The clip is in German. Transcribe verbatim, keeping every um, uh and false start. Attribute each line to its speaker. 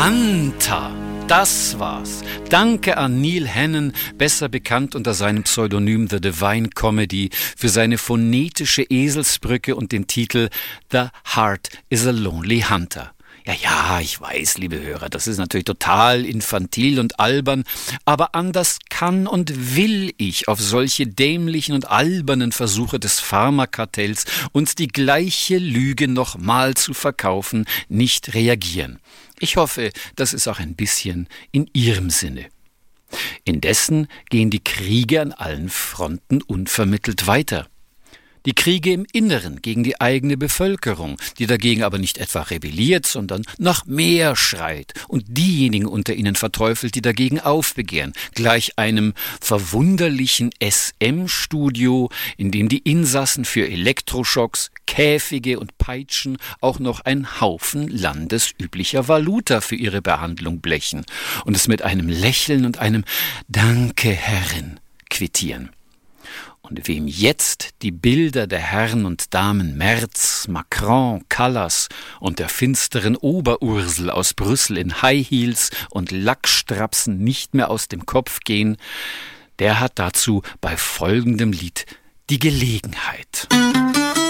Speaker 1: Hunter, das war's. Danke an Neil Hannon, besser bekannt unter seinem Pseudonym The Divine Comedy, für seine phonetische Eselsbrücke und den Titel The Heart is a Lonely Hunter. Ja, ja, ich weiß, liebe Hörer, das ist natürlich total infantil und albern, aber anders kann und will ich auf solche dämlichen und albernen Versuche des Pharmakartells, uns die gleiche Lüge nochmal zu verkaufen, nicht reagieren. Ich hoffe, das ist auch ein bisschen in Ihrem Sinne. Indessen gehen die Kriege an allen Fronten unvermittelt weiter. Die Kriege im Inneren gegen die eigene Bevölkerung, die dagegen aber nicht etwa rebelliert, sondern nach mehr schreit und diejenigen unter ihnen verteufelt, die dagegen aufbegehren, gleich einem verwunderlichen S M-Studio, in dem die Insassen für Elektroschocks, Käfige und Peitschen auch noch einen Haufen landesüblicher Valuta für ihre Behandlung blechen und es mit einem Lächeln und einem »Danke, Herrin« quittieren. Und wem jetzt die Bilder der Herren und Damen Merz, Macron, Callas und der finsteren Oberursel aus Brüssel in High Heels und Lackstrapsen nicht mehr aus dem Kopf gehen, der hat dazu bei folgendem Lied die Gelegenheit.